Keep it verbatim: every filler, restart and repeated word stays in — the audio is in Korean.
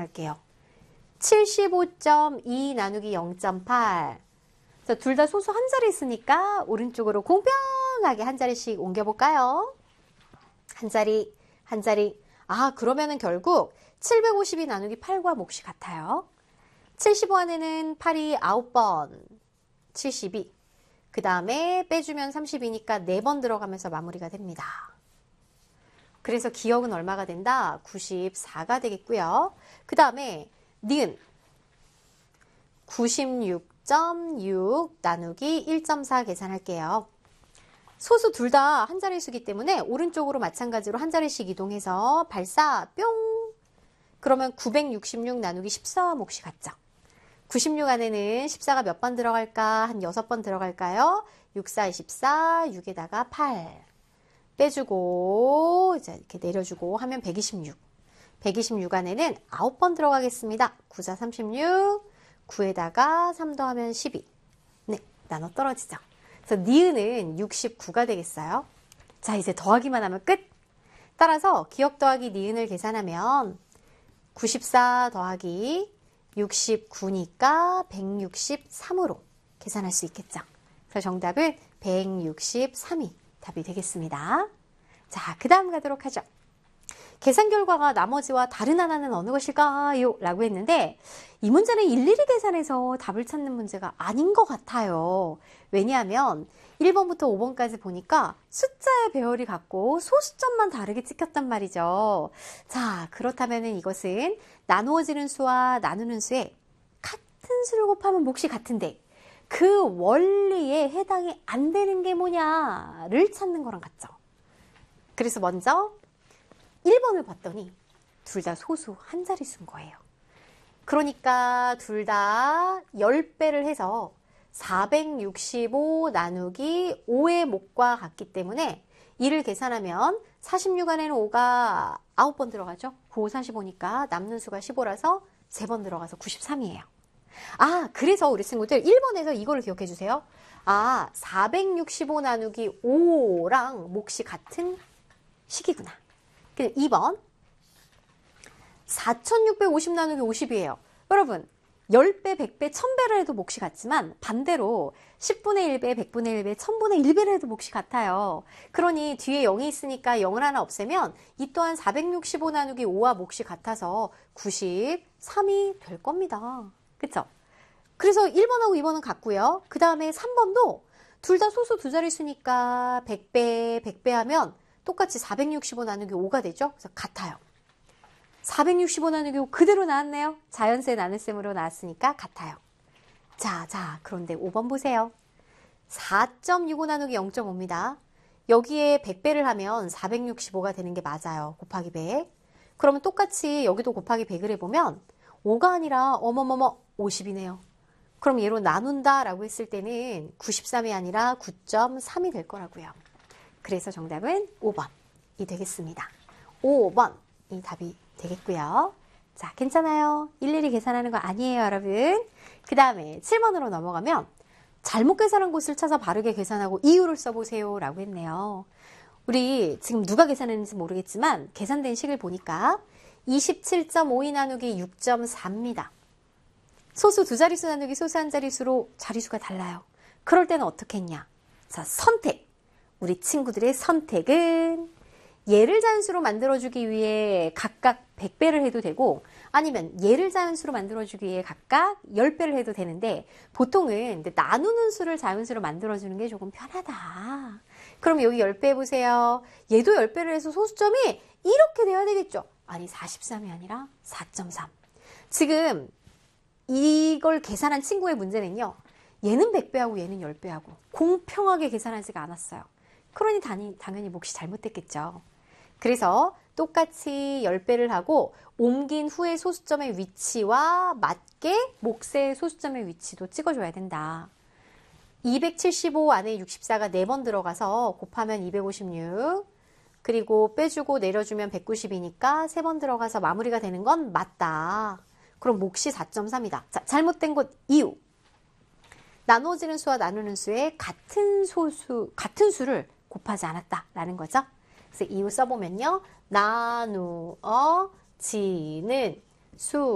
계산할게요. 칠십오 점 이 나누기 영 점 팔. 둘 다 소수 한 자리 있으니까 오른쪽으로 공평하게 한 자리씩 옮겨볼까요? 한 자리, 한 자리. 아, 그러면은 결국 칠백오십이 나누기 팔과 몫이 같아요. 칠십오 안에는 팔이 아홉 번, 칠십이. 그 다음에 빼주면 삼십이니까 네 번 들어가면서 마무리가 됩니다. 그래서 기억은 얼마가 된다? 구십사가 되겠고요. 그 다음에 니은 구십육 점 육 나누기 일 점 사 계산할게요. 소수 둘 다 한 자릿수기 때문에 오른쪽으로 마찬가지로 한 자리씩 이동해서 발사 뿅! 그러면 구백육십육 나누기 십사와 몫이 같죠. 구십육 안에는 십사가 몇 번 들어갈까? 한 여섯 번 들어갈까요? 육, 사, 이십사, 육에다가 팔. 빼주고 이제 이렇게 내려주고 하면 백이십육. 백이십육 안에는 아홉 번 들어가겠습니다. 구, 사, 삼십육. 구에다가 삼 더하면 십이. 네, 나눠 떨어지죠. 그래서 니은은 육십구가 되겠어요. 자, 이제 더하기만 하면 끝. 따라서 기억 더하기 니은을 계산하면 구십사 더하기 육십구니까 백육십삼으로 계산할 수 있겠죠. 그래서 정답은 백육십삼이 답이 되겠습니다. 자, 그 다음 가도록 하죠. 계산 결과가 나머지와 다른 하나는 어느 것일까요? 라고 했는데 이 문제는 일일이 계산해서 답을 찾는 문제가 아닌 것 같아요. 왜냐하면 일 번부터 오 번까지 보니까 숫자의 배열이 같고 소수점만 다르게 찍혔단 말이죠. 자, 그렇다면 이것은 나누어지는 수와 나누는 수에 같은 수를 곱하면 몫이 같은데 그 원리에 해당이 안 되는 게 뭐냐를 찾는 거랑 같죠. 그래서 먼저 일 번을 봤더니 둘 다 소수 한 자릿수인 거예요. 그러니까 둘 다 십 배를 해서 사백육십오 나누기 오의 몫과 같기 때문에 이를 계산하면 사십육 안에는 오가 아홉 번 들어가죠. 구, 오, 사십오니까 남는 수가 십오라서 세 번 들어가서 구십삼이에요. 아, 그래서 우리 친구들 일 번에서 이거를 기억해 주세요. 아, 사백육십오 나누기 오랑 몫이 같은 식이구나. 이 번 사천육백오십 나누기 오십이에요. 여러분 십 배, 백 배, 천 배를 해도 몫이 같지만 반대로 십분의 일 배, 백분의 일 배, 천분의 일 배를 해도 몫이 같아요. 그러니 뒤에 영이 있으니까 영을 하나 없애면 이 또한 사백육십오 나누기 오와 몫이 같아서 구십삼이 될 겁니다. 그쵸? 그래서 일 번하고 이 번은 같고요. 그 다음에 삼 번도 둘 다 소수 두 자릿수니까 백 배, 백 배 하면 똑같이 사백육십오 나누기 오가 되죠. 그래서 같아요. 사백육십오 나누기 오 그대로 나왔네요. 자연수의 나눗셈으로 나왔으니까 같아요. 자, 자, 그런데 오 번 보세요. 사 점 육오 나누기 영 점 오입니다. 여기에 백 배를 하면 사백육십오가 되는 게 맞아요. 곱하기 백. 그러면 똑같이 여기도 곱하기 백을 해보면 오가 아니라 어머머머 오십이네요. 그럼 얘로 나눈다 라고 했을 때는 구십삼이 아니라 구 점 삼이 될 거라고요. 그래서 정답은 오 번이 되겠습니다. 오 번이 답이 되겠고요. 자, 괜찮아요. 일일이 계산하는 거 아니에요, 여러분. 그 다음에 칠 번으로 넘어가면 잘못 계산한 곳을 찾아 바르게 계산하고 이유를 써보세요 라고 했네요. 우리 지금 누가 계산했는지 모르겠지만 계산된 식을 보니까 이십칠 점 오이 나누기 육 점 사입니다. 소수 두 자릿수 나누기 소수 한 자릿수로 자릿수가 달라요. 그럴 때는 어떻게 했냐? 자, 선택. 우리 친구들의 선택은 얘를 자연수로 만들어주기 위해 각각 백 배를 해도 되고 아니면 얘를 자연수로 만들어주기 위해 각각 십 배를 해도 되는데 보통은 나누는 수를 자연수로 만들어주는 게 조금 편하다. 그럼 여기 십 배 해보세요. 얘도 십 배를 해서 소수점이 이렇게 돼야 되겠죠. 아니 사십삼이 아니라 사 점 삼. 지금 이걸 계산한 친구의 문제는요. 얘는 백 배하고 얘는 십 배하고 공평하게 계산하지가 않았어요. 그러니 당연히, 당연히 몫이 잘못됐겠죠. 그래서 똑같이 십 배를 하고 옮긴 후에 소수점의 위치와 맞게 몫의 소수점의 위치도 찍어줘야 된다. 이백칠십오 안에 육십사가 네 번 들어가서 곱하면 이백오십육 그리고 빼주고 내려주면 백구십이니까 세 번 들어가서 마무리가 되는 건 맞다. 그럼 몫이 사 점 삼이다. 자, 잘못된 곳 이유. 나누어지는 수와 나누는 수에 같은 소수, 같은 수를 곱하지 않았다라는 거죠. 그래서 이유 써보면요. 나누어지는 수